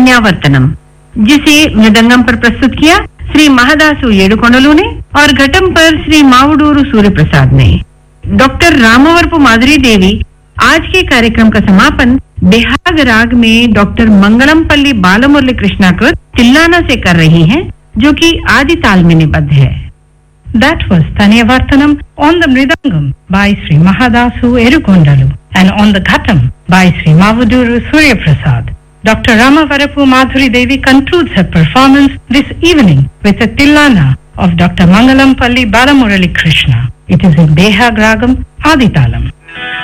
तन्यावर्तनम, जिसे मृदंगम पर प्रस्तुत किया श्री महादासु येडुकोंडलू ने और घटम पर श्री मावडूरू सूर्य प्रसाद ने। डॉक्टर रामवरपु माधुरी देवी आज के कार्यक्रम का समापन बेहाग राग में डॉक्टर मंगलमपल्ली बालमुरली कृष्णाकृत तिल्लाना से कर रही हैं, जो कि आदि ताल में निबद्ध है। That was Tanyavartanam on the Mridangam by Sri Mahadasu Erukondalu and on the Ghatam by Sri Mavuduru Surya Prasad. Dr. Ramavarapu Madhuri Devi concludes her performance this evening with a Tillana of Dr. Mangalampalli Balamurali Krishna. It is in Behag Ragam Aditalam.